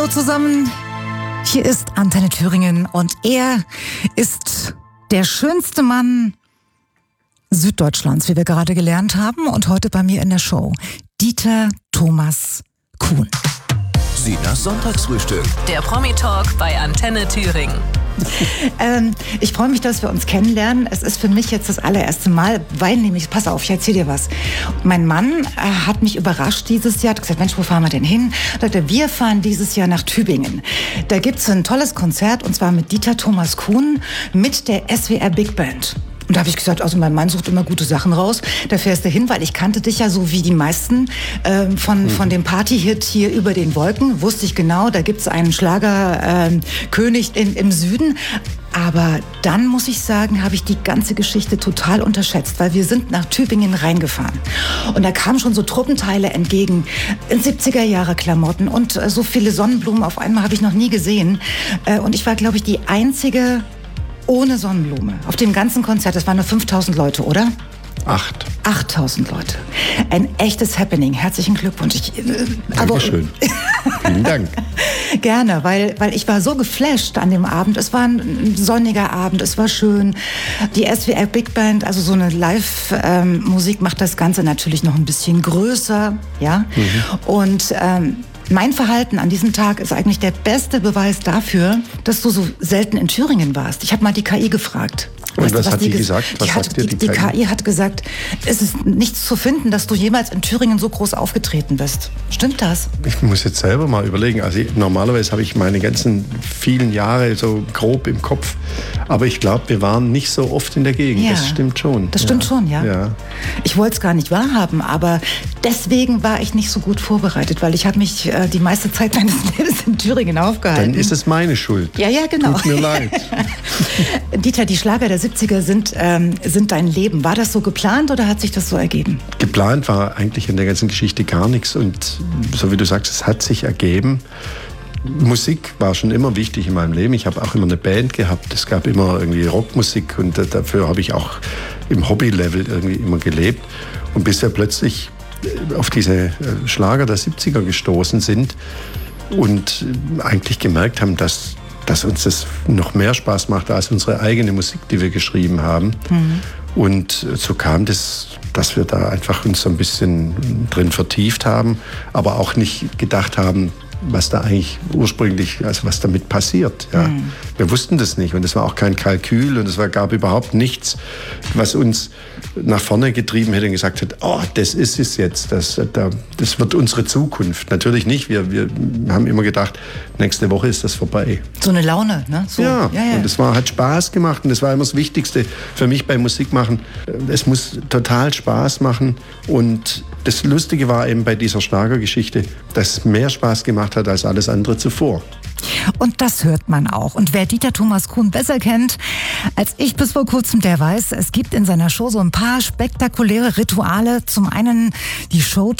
Hallo zusammen, hier ist Antenne Thüringen und er ist der schönste Mann Süddeutschlands, wie wir gerade gelernt haben, und heute bei mir in der Show Dieter Thomas Kuhn. Sinas Sonntagsfrühstück. Der Promi-Talk bei Antenne Thüringen. Ich freue mich, dass wir uns kennenlernen. Es ist für mich jetzt das allererste Mal, weil nämlich, pass auf, ich erzähle dir was. Mein Mann hat mich überrascht dieses Jahr, hat gesagt, Mensch, wo fahren wir denn hin? Da sagte er, wir fahren dieses Jahr nach Tübingen. Da gibt es ein tolles Konzert, und zwar mit Dieter Thomas Kuhn mit der SWR Big Band. Und da habe ich gesagt, also mein Mann sucht immer gute Sachen raus. Da fährst du hin, weil ich kannte dich ja so wie die meisten von dem Party-Hit hier über den Wolken. Wusste ich genau, da gibt's einen Schlagerkönig im Süden. Aber dann, muss ich sagen, habe ich die ganze Geschichte total unterschätzt, weil wir sind nach Tübingen reingefahren. Und da kamen schon so Truppenteile entgegen, in 70er-Jahre-Klamotten und so viele Sonnenblumen auf einmal habe ich noch nie gesehen. Und ich war, glaube ich, die einzige ohne Sonnenblume auf dem ganzen Konzert. Das waren nur 5.000 Leute, oder? 8.000 Leute. Ein echtes Happening. Herzlichen Glückwunsch. Dankeschön. Vielen Dank. Gerne, weil ich war so geflasht an dem Abend. Es war ein sonniger Abend, es war schön. Die SWR Big Band, also so eine Live-Musik macht das Ganze natürlich noch ein bisschen größer. Ja? Und mein Verhalten an diesem Tag ist eigentlich der beste Beweis dafür, dass du so selten in Thüringen warst. Ich habe mal die KI gefragt. Und was hat die gesagt? Was sagt dir die KI hat gesagt, es ist nichts zu finden, dass du jemals in Thüringen so groß aufgetreten bist. Stimmt das? Ich muss jetzt selber mal überlegen. Also normalerweise habe ich meine ganzen vielen Jahre so grob im Kopf. Aber ich glaube, wir waren nicht so oft in der Gegend. Ja, das stimmt schon. Das stimmt schon, ja. Ich wollte es gar nicht wahrhaben, aber deswegen war ich nicht so gut vorbereitet, weil ich habe mich die meiste Zeit meines Lebens in Thüringen aufgehalten. Dann ist es meine Schuld. Ja, genau. Tut mir leid. Dieter, die Schlager der 70er sind dein Leben. War das so geplant oder hat sich das so ergeben? Geplant war eigentlich in der ganzen Geschichte gar nichts. Und so wie du sagst, es hat sich ergeben. Musik war schon immer wichtig in meinem Leben. Ich habe auch immer eine Band gehabt. Es gab immer irgendwie Rockmusik und dafür habe ich auch im Hobby-Level irgendwie immer gelebt. Und bis wir plötzlich auf diese Schlager der 70er gestoßen sind und eigentlich gemerkt haben, dass uns das noch mehr Spaß macht als unsere eigene Musik, die wir geschrieben haben. Und so kam das, dass wir da einfach uns so ein bisschen drin vertieft haben, aber auch nicht gedacht haben, was da eigentlich ursprünglich, also was damit passiert. Ja. Wir wussten das nicht und es war auch kein Kalkül und es gab überhaupt nichts, was uns nach vorne getrieben hätte und gesagt hat, oh, das ist es jetzt, das wird unsere Zukunft. Natürlich nicht, wir haben immer gedacht, nächste Woche ist das vorbei. So eine Laune, ne? So. Ja, und es hat Spaß gemacht und das war immer das Wichtigste für mich beim Musikmachen. Es muss total Spaß machen und das Lustige war eben bei dieser Schlagergeschichte, dass es mehr Spaß gemacht hat als alles andere zuvor. Und das hört man auch. Und wer Dieter Thomas Kuhn besser kennt als ich bis vor kurzem, der weiß, es gibt in seiner Show so ein paar spektakuläre Rituale. Zum einen die Show